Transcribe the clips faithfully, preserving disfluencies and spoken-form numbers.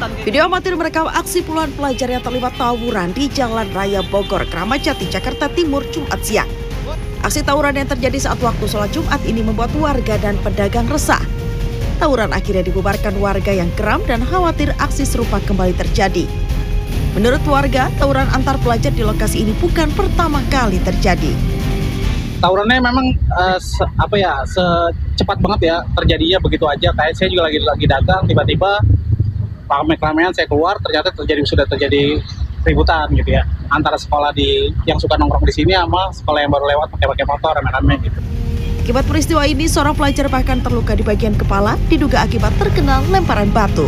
Video amatir merekam aksi puluhan pelajar yang terlibat tawuran di Jalan Raya Bogor, Kramat Jati, Jakarta Timur, Jumat siang. Aksi tawuran yang terjadi saat waktu sholat Jumat ini membuat warga dan pedagang resah. Tawuran akhirnya dibubarkan warga yang geram dan khawatir aksi serupa kembali terjadi. Menurut warga, tawuran antar pelajar di lokasi ini bukan pertama kali terjadi. Tawurannya memang uh, se, apa ya secepat banget ya terjadinya begitu aja. Kayak saya juga lagi lagi dagang, tiba-tiba ramai-ramaian saya keluar, ternyata terjadi sudah terjadi ributan gitu ya antara sekolah di yang suka nongkrong di sini sama sekolah yang baru lewat pakai-pakai motor rame-rame gitu. Akibat peristiwa ini, seorang pelajar bahkan terluka di bagian kepala, diduga akibat terkena lemparan batu.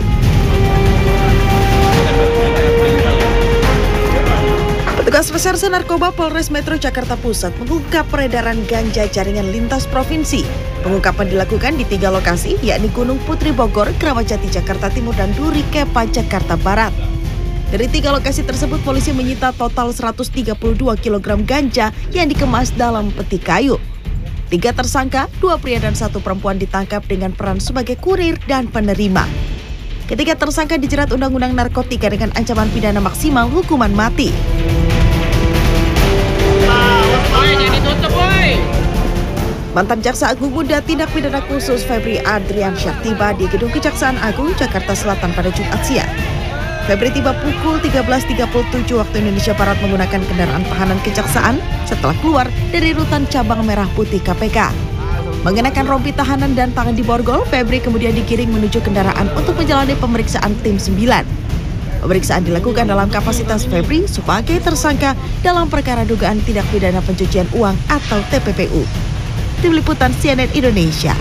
Petugas Reserse Narkoba Polres Metro Jakarta Pusat mengungkap peredaran ganja jaringan lintas provinsi. Pengungkapan dilakukan di tiga lokasi, yakni Gunung Putri Bogor, Kramat Jati Jakarta Timur, dan Duri Kepa Jakarta Barat. Dari tiga lokasi tersebut, polisi menyita total seratus tiga puluh dua kilogram ganja yang dikemas dalam peti kayu. Tiga tersangka, dua pria dan satu perempuan ditangkap dengan peran sebagai kurir dan penerima. Ketiga tersangka dijerat Undang-Undang Narkotika dengan ancaman pidana maksimal hukuman mati. Mantan Jaksa Agung Muda Tindak Pidana Khusus Febri Adriansyah tiba di Gedung Kejaksaan Agung Jakarta Selatan pada Jumat siang. Febri tiba pukul tiga belas tiga puluh tujuh waktu Indonesia Barat menggunakan kendaraan tahanan kejaksaan setelah keluar dari rutan cabang Merah Putih K P K. Mengenakan rompi tahanan dan tangan diborgol, Febri kemudian digiring menuju kendaraan untuk menjalani pemeriksaan tim sembilan. Pemeriksaan dilakukan dalam kapasitas Febri sebagai tersangka dalam perkara dugaan tindak pidana pencucian uang atau T P P U. Tim Liputan C N N Indonesia.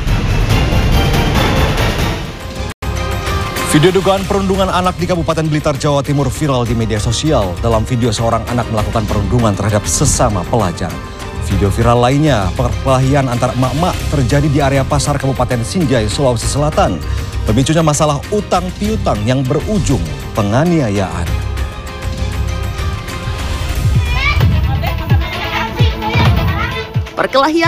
Video dugaan perundungan anak di Kabupaten Blitar, Jawa Timur viral di media sosial. Dalam video, seorang anak melakukan perundungan terhadap sesama pelajar. Video viral lainnya, perkelahian antar emak-emak terjadi di area pasar Kabupaten Sinjai, Sulawesi Selatan. Pemicunya masalah utang piutang yang berujung penganiayaan. Perkelahian